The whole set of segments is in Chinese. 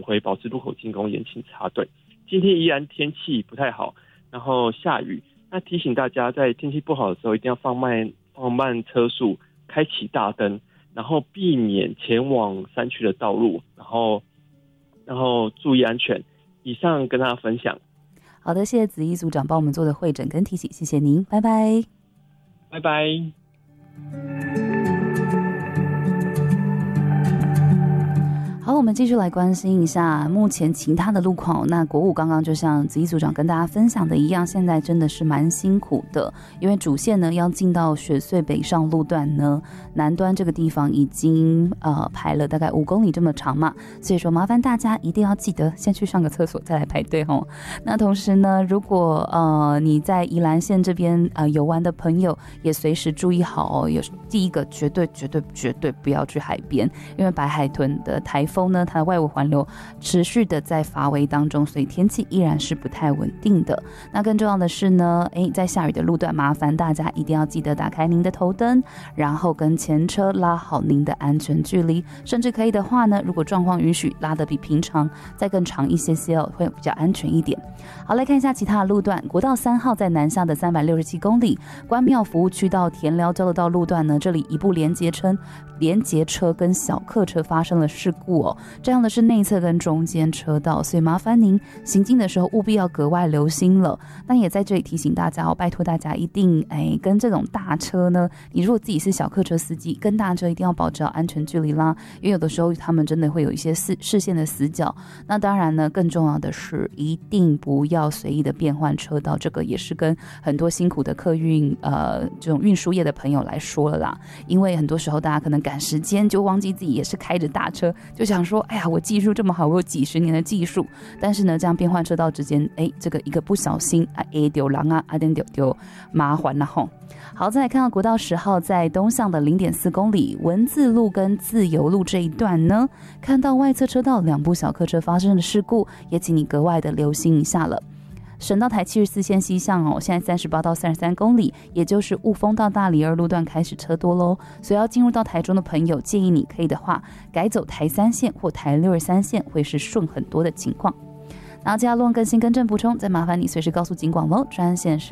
回保持路口进攻，严请插队。今天依然天气不太好，然后下雨，那提醒大家在天气不好的时候一定要放慢车速，开启大灯，然后避免前往山区的道路，然后注意安全。以上跟大家分享。 好的，谢谢子怡组长帮我们做的会诊跟提醒，谢谢您，拜拜。 拜拜。 好，我们继续来关心一下目前其他的路况。那国五刚刚就像子怡组长跟大家分享的一样，现在真的是蛮辛苦的，因为主线呢要进到雪隧北上路段呢，南端这个地方已经排了大概5公里这么长嘛，所以说麻烦大家一定要记得先去上个厕所再来排队哦。那同时呢，如果你在宜兰县这边游玩的朋友，也随时注意好哦。第一个绝对不要去海边，因为白海豚的台风呢，它的外围环流持续的在发威当中，所以天气依然是不太稳定的。那更重要的是呢，在下雨的路段，麻烦大家一定要记得打开您的头灯，然后跟前车拉好您的安全距离，甚至可以的话呢，如果状况允许，拉得比平常再更长一些会比较安全一点。好，来看一下其他的路段。国道3号在南下的367公里，关庙服务区到田寮交流道路段呢，这里一部连结车跟小客车发生了事故哦，这样的是内侧跟中间车道，所以麻烦您行进的时候务必要格外留心了。那也在这里提醒大家哦，拜托大家一定跟这种大车呢，你如果自己是小客车司机，跟大车一定要保持安全距离啦，因为有的时候他们真的会有一些视线的死角。那当然呢，更重要的是一定不要随意的变换车道，这个也是跟很多辛苦的客运这种运输业的朋友来说了啦，因为很多时候大家可能赶时间就忘记自己也是开着大车，就想说哎呀我技术这么好，我有几十年的技术，但是呢这样变换车道之间这个一个不小心丢人啊丢麻烦了吼。好，再来看到国道10号在东向的 0.4 公里文字路跟自由路这一段呢，看到外侧车道2部小客车发生的事故，也请你格外的留心一下了。省道台74线西向现在38到33公里，也就是雾峰到大理2路段开始车多咯，所以要进入到台中的朋友，建议你可以的话改走台3线或台63线，会是顺很多的情况。然后接下来路况更新更正补充，再麻烦你随时告诉警广咯，专线是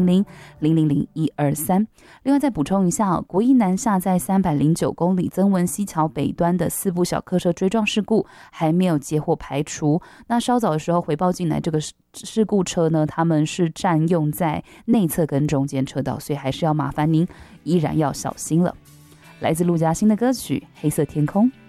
0800000123。另外再补充一下国一南下在309公里曾文溪桥北端的4部小客车追撞事故还没有结获排除。那稍早的时候回报进来，这个事故车呢，他们是占用在内侧跟中间车道，所以还是要麻烦您依然要小心了。来自陆嘉欣的歌曲《黑色天空》。